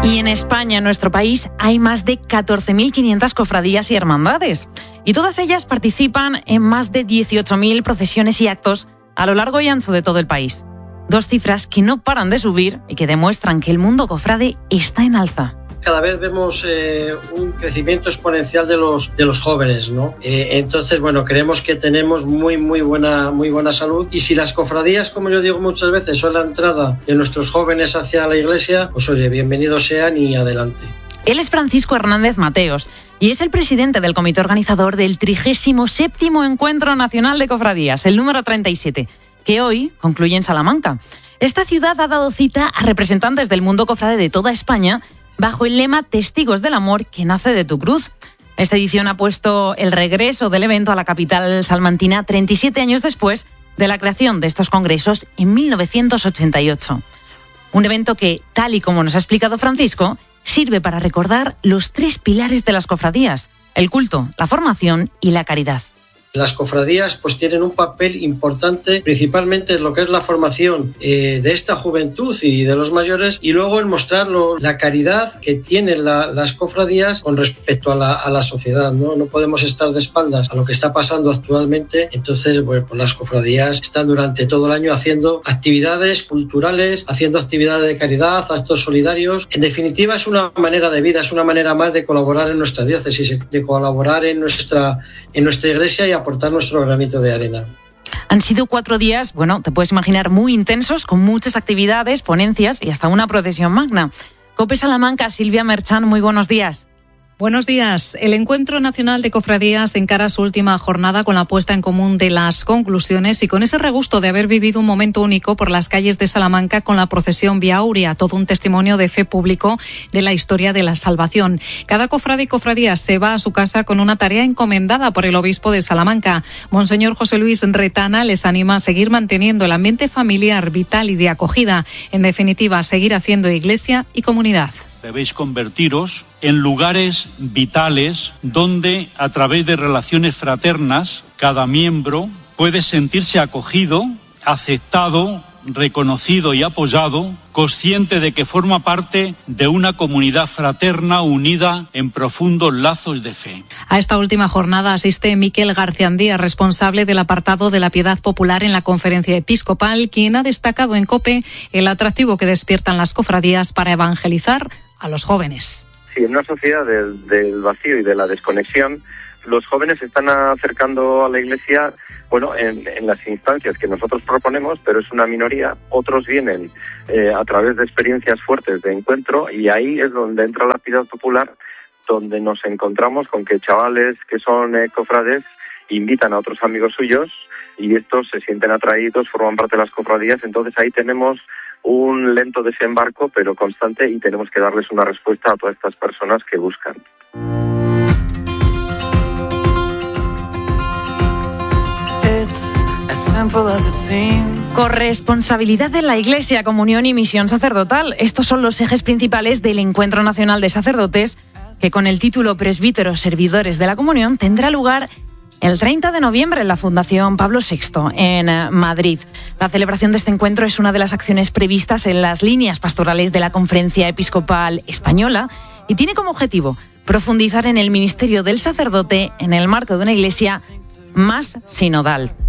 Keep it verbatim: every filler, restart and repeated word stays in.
Y en España, en nuestro país, hay más de catorce mil quinientas cofradías y hermandades. Y todas ellas participan en más de dieciocho mil procesiones y actos a lo largo y ancho de todo el país. Dos cifras que no paran de subir y que demuestran que el mundo cofrade está en alza. Cada vez vemos eh, un crecimiento exponencial de los de los jóvenes, ¿no? Eh, entonces, bueno, creemos que tenemos muy muy buena muy buena salud, y si las cofradías, como yo digo muchas veces, son la entrada de nuestros jóvenes hacia la iglesia, pues oye, bienvenidos sean y adelante. Él es Francisco Hernández Mateos y es el presidente del comité organizador del trigésimo séptimo Encuentro Nacional de Cofradías, el número treinta y siete, que hoy concluye en Salamanca. Esta ciudad ha dado cita a representantes del mundo cofrade de toda España bajo el lema Testigos del Amor que nace de tu cruz. Esta edición ha puesto el regreso del evento a la capital salmantina treinta y siete años después de la creación de estos congresos en mil novecientos ochenta y ocho. Un evento que, tal y como nos ha explicado Francisco, sirve para recordar los tres pilares de las cofradías: el culto, la formación y la caridad. Las cofradías pues tienen un papel importante, principalmente en lo que es la formación eh, de esta juventud y de los mayores, y luego el mostrar lo, la caridad que tienen la, las cofradías con respecto a la, a la sociedad, ¿no? No podemos estar de espaldas a lo que está pasando actualmente. Entonces, bueno, pues las cofradías están durante todo el año haciendo actividades culturales, haciendo actividades de caridad, actos solidarios. En definitiva, es una manera de vida, es una manera más de colaborar en nuestra diócesis, de colaborar en nuestra, en nuestra iglesia y aportar nuestro granito de arena. Han sido cuatro días, bueno, te puedes imaginar, muy intensos, con muchas actividades, ponencias y hasta una procesión magna. COPE Salamanca, Silvia Merchan, muy buenos días. Buenos días. El Encuentro Nacional de Cofradías encara su última jornada con la puesta en común de las conclusiones y con ese regusto de haber vivido un momento único por las calles de Salamanca con la procesión Vía Aurea, todo un testimonio de fe público de la historia de la salvación. Cada cofrade y cofradía se va a su casa con una tarea encomendada por el obispo de Salamanca. Monseñor José Luis Retana les anima a seguir manteniendo el ambiente familiar, vital y de acogida. En definitiva, seguir haciendo iglesia y comunidad. Debéis convertiros en lugares vitales donde, a través de relaciones fraternas, cada miembro puede sentirse acogido, aceptado, reconocido y apoyado, consciente de que forma parte de una comunidad fraterna unida en profundos lazos de fe. A esta última jornada asiste Miquel Garciandía, responsable del apartado de la Piedad Popular en la Conferencia Episcopal, quien ha destacado en COPE el atractivo que despiertan las cofradías para evangelizar a los jóvenes. Sí, en una sociedad del, del vacío y de la desconexión, los jóvenes se están acercando a la iglesia, bueno, en, en las instancias que nosotros proponemos, pero es una minoría. Otros vienen eh, a través de experiencias fuertes de encuentro, y ahí es donde entra la piedad popular, donde nos encontramos con que chavales que son eh, cofrades invitan a otros amigos suyos y estos se sienten atraídos, forman parte de las cofradías. Entonces ahí tenemos un lento desembarco, pero constante, y tenemos que darles una respuesta a todas estas personas que buscan. Corresponsabilidad de la Iglesia, comunión y misión sacerdotal. Estos son los ejes principales del Encuentro Nacional de Sacerdotes, que con el título Presbíteros Servidores de la Comunión tendrá lugar el treinta de noviembre en la Fundación Pablo sexto, en Madrid. La celebración de este encuentro es una de las acciones previstas en las líneas pastorales de la Conferencia Episcopal Española y tiene como objetivo profundizar en el ministerio del sacerdote en el marco de una iglesia más sinodal.